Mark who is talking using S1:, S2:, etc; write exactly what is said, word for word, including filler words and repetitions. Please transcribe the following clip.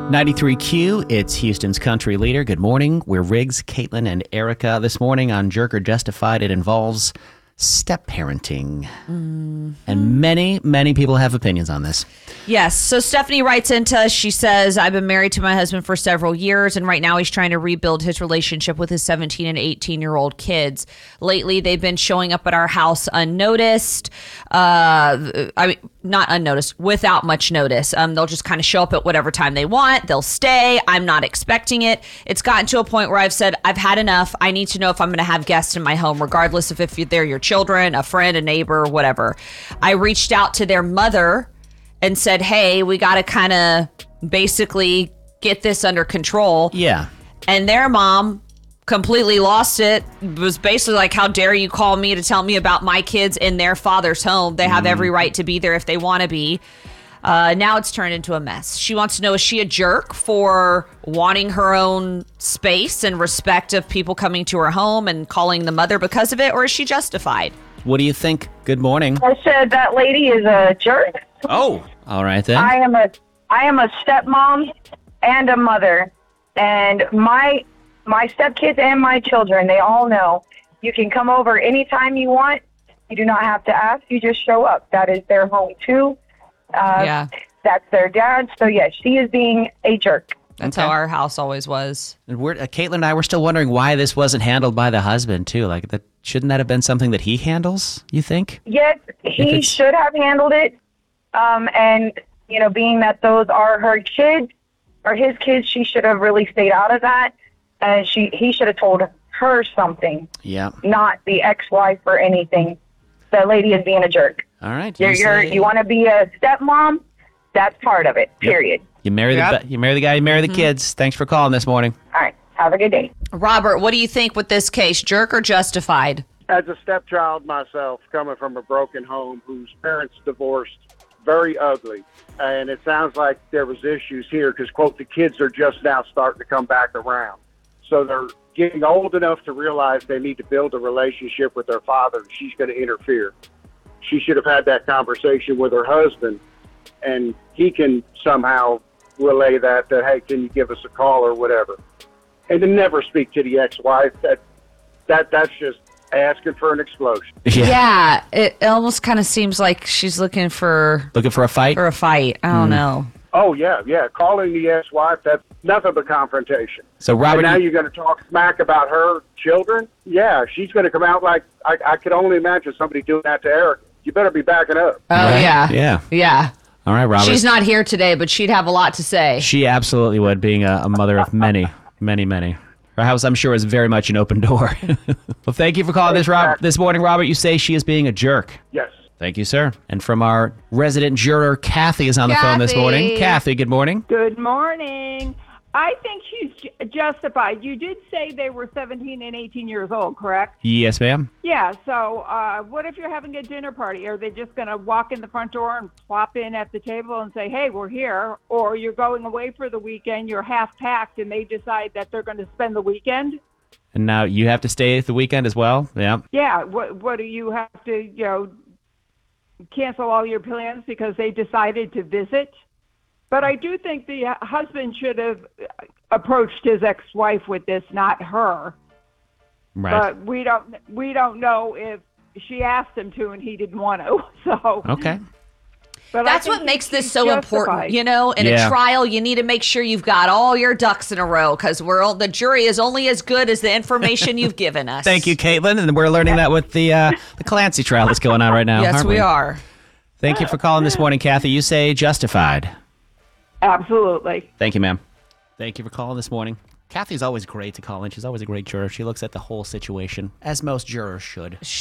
S1: ninety-three Q, it's Houston's country leader. Good morning. We're Riggs, Caitlin, and Erica. This morning on Jerk or Justified, it involves step-parenting. Mm-hmm. And many, many people have opinions on this.
S2: Yes. So Stephanie writes into us. She says, I've been married to my husband for several years, and right now he's trying to rebuild his relationship with his seventeen and eighteen-year-old kids. Lately, they've been showing up at our house unnoticed. Uh, I mean, not unnoticed, without much notice. Um, they'll just kind of show up at whatever time they want. They'll stay. I'm not expecting it. It's gotten to a point where I've said, I've had enough. I need to know if I'm going to have guests in my home, regardless of if they're your children, a friend, a neighbor, whatever. I reached out to their mother and said, hey, we got to kind of basically get this under control.
S1: Yeah.
S2: And their mom completely lost it. It was basically like, how dare you call me to tell me about my kids in their father's home? They have mm. every right to be there if they want to be. Uh, now it's turned into a mess. She wants to know, is she a jerk for wanting her own space and respect of people coming to her home and calling the mother because of it, or is she justified?
S1: What do you think? Good morning.
S3: I said that lady is a jerk.
S1: Oh, all right then.
S3: I am a, I am a stepmom and a mother, and my my stepkids and my children, they all know you can come over anytime you want. You do not have to ask. You just show up. That is their home too. Uh,
S2: yeah.
S3: That's their dad. So yes, she is being a jerk.
S2: That's
S1: Okay.
S2: how our house always was.
S1: And we're, uh, Caitlin and I were still wondering why this wasn't handled by the husband too. Like, that shouldn't that have been something that he handles? You think?
S3: Yes, he
S1: it's-
S3: should have handled it. Um, and you know, being that those are her kids or his kids, she should have really stayed out of that. And she, he should have told her something,
S1: Yeah.
S3: not the ex-wife or anything. The lady is being a jerk.
S1: All right.
S3: You're,
S1: You
S3: you're,
S1: say-
S3: you want to be a stepmom? That's part of it, period.
S1: You marry
S2: Yep.
S1: the you marry the guy, you marry the kids. Thanks for calling this morning.
S3: All right. Have a good day.
S2: Robert, what do you think with this case? Jerk or justified?
S4: As a stepchild myself, coming from a broken home whose parents divorced, very ugly, and it sounds like there was issues here because, quote, the kids are just now starting to come back around. So they're getting old enough to realize they need to build a relationship with their father, and she's going to interfere. She should have had that conversation with her husband, and he can somehow relay that, that, hey, can you give us a call or whatever. And to never speak to the ex-wife, that that that's just asking for an explosion.
S2: Yeah, it almost kind of seems like she's looking for
S1: Looking for a fight?
S2: for a fight. I don't know.
S4: Oh, yeah, yeah. Calling the ex-wife, that's nothing but confrontation.
S1: So, Robert,
S4: And now
S1: you-
S4: you're going to talk smack about her children? Yeah, she's going to come out like, I, I could only imagine somebody doing that to Eric. You better be backing up.
S2: Oh,
S1: Right?
S2: yeah.
S1: Yeah.
S2: Yeah.
S1: All right, Robert.
S2: She's not here today, but she'd have a lot to say.
S1: She absolutely would, being a, a mother of many, many, many. Her house, I'm sure, is very much an open door. Well, thank you for calling this Rob, this morning, Robert. You say she is being a jerk.
S4: Yes.
S1: Thank you, sir. And from our resident juror, Kathy is on the phone this morning.
S2: Kathy.
S1: Kathy, good morning.
S5: Good morning. I think she's ju- justified. You did say they were seventeen and eighteen years old, correct?
S1: Yes, ma'am.
S5: Yeah, so uh, what if you're having a dinner party? Are they just going to walk in the front door and plop in at the table and say, hey, we're here? Or you're going away for the weekend, you're half-packed, and they decide that they're going to spend the weekend?
S1: And now you have to stay the weekend as well? Yeah.
S5: Yeah, what, what do you have to, you know, cancel all your plans because they decided to visit? But I do think the husband should have approached his ex-wife with this, not her.
S1: Right.
S5: But we don't we don't know if she asked him to and he didn't want to. So
S1: Okay.
S5: But I
S2: That's
S5: think
S2: what makes
S5: she's
S2: this so
S5: justified.
S2: important. You know, in
S1: Yeah.
S2: a trial, you need to make sure you've got all your ducks in a row because we're all, the jury is only as good as the information you've given us.
S1: Thank you, Caitlin. And we're learning that with the uh, the Clancy trial that's going on right now.
S2: Yes,
S1: aren't
S2: we are.
S1: Thank you for calling this morning, Kathy. You say justified.
S5: Absolutely.
S1: Thank you, ma'am. Thank you for calling this morning. Kathy's always great to call in. She's always a great juror. She looks at the whole situation, as most jurors should.